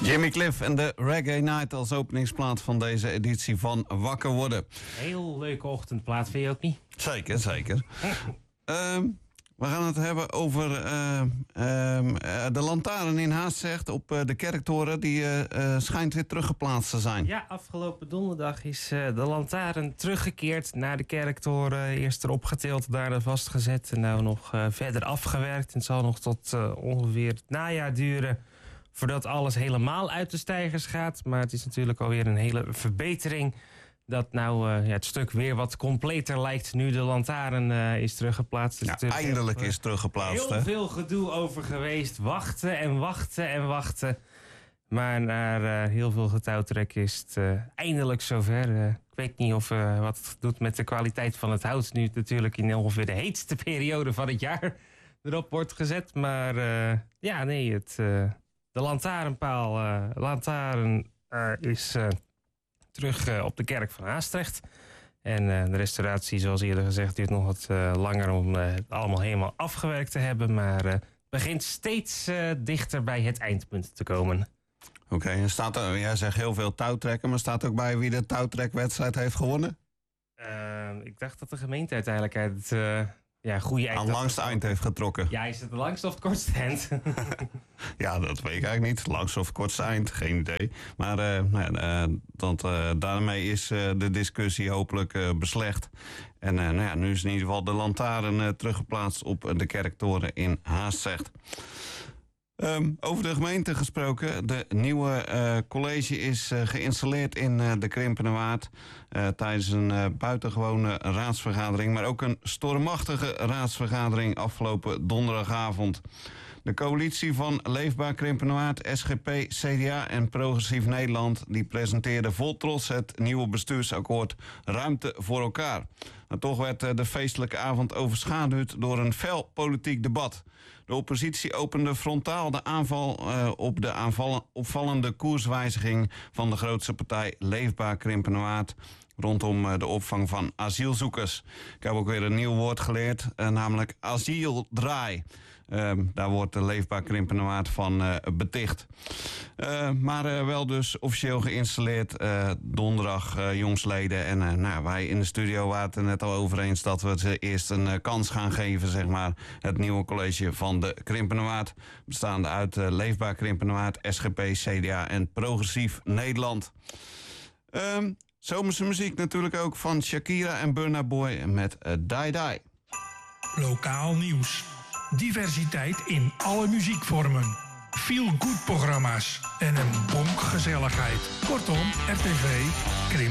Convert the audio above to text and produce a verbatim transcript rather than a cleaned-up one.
Jimmy Cliff en de Reggae Night als openingsplaat van deze editie van Wakker Worden. Heel leuke ochtendplaat, vind je ook niet? Zeker, zeker. uh, we gaan het hebben over uh, uh, de lantaarn in Haastzegt op uh, de kerktoren. Die uh, uh, schijnt weer teruggeplaatst te zijn. Ja, afgelopen donderdag is uh, de lantaarn teruggekeerd naar de kerktoren. Eerst erop getild, daarna vastgezet en nou nog uh, verder afgewerkt. En het zal nog tot uh, ongeveer het najaar duren voordat alles helemaal uit de steigers gaat. Maar het is natuurlijk alweer een hele verbetering dat nou uh, ja, het stuk weer wat completer lijkt nu de lantaarn uh, is teruggeplaatst. Ja, eindelijk heel, is teruggeplaatst. Heel hè? veel gedoe over geweest. Wachten en wachten en wachten. Maar na uh, heel veel getouwtrek is het uh, eindelijk zover. Uh, ik weet niet of uh, wat het doet met de kwaliteit van het hout. Nu het natuurlijk in ongeveer de heetste periode van het jaar erop wordt gezet. Maar uh, ja, nee, het, uh, de lantaarnpaal uh, lantaarn, uh, is uh, terug uh, op de kerk van Haastrecht. En uh, de restauratie, zoals eerder gezegd, duurt nog wat uh, langer om uh, het allemaal helemaal afgewerkt te hebben. Maar uh, het begint steeds uh, dichter bij het eindpunt te komen. Oké, okay, en staat er, jij zegt heel veel touwtrekken, maar staat ook bij wie de touwtrekwedstrijd heeft gewonnen? Uh, ik dacht dat de gemeente uiteindelijk het uh, ja, goede eind... aan langste eind heeft getrokken. Ja, is het de langste of het kortste eind? Ja, dat weet ik eigenlijk niet. Langste of kortste eind, geen idee. Maar uh, nou ja, uh, dat, uh, daarmee is uh, de discussie hopelijk uh, beslecht. En uh, nou ja, nu is in ieder geval de lantaarn uh, teruggeplaatst op de kerktoren in Haastzegt. Um, over de gemeente gesproken. De nieuwe uh, college is uh, geïnstalleerd in uh, de Krimpenerwaard uh, tijdens een uh, buitengewone raadsvergadering, maar ook een stormachtige raadsvergadering afgelopen donderdagavond. De coalitie van Leefbaar Krimpenerwaard, S G P, C D A en Progressief Nederland die presenteerde vol trots het nieuwe bestuursakkoord Ruimte voor elkaar. Maar toch werd de feestelijke avond overschaduwd door een fel politiek debat. De oppositie opende frontaal de aanval uh, op de aanvallen, opvallende koerswijziging van de grootste partij Leefbaar Krimpenerwaard rondom uh, de opvang van asielzoekers. Ik heb ook weer een nieuw woord geleerd, uh, namelijk asieldraai. Uh, daar wordt de Leefbaar Krimpenerwaard van uh, beticht. Uh, maar uh, wel dus officieel geïnstalleerd uh, donderdag, uh, jongsleden. En uh, nou, wij in de studio waren het er net al over eens dat we ze eerst een uh, kans gaan geven, zeg maar. Het nieuwe college van de Krimpenerwaard, bestaande uit uh, Leefbaar Krimpenerwaard, S G P, C D A en Progressief Nederland. Um, zomerse muziek natuurlijk ook van Shakira en Burna Boy met uh, Die Die. Lokaal nieuws. Diversiteit in alle muziekvormen. Feel-good programma's en een bonk gezelligheid. Kortom, R T V Krim.